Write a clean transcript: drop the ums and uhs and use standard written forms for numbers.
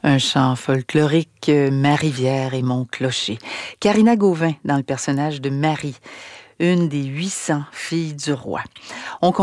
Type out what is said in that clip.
Un chant folklorique, Ma rivière et mon clocher. Karina Gauvin dans le personnage de Marie, une des 800 filles du roi. On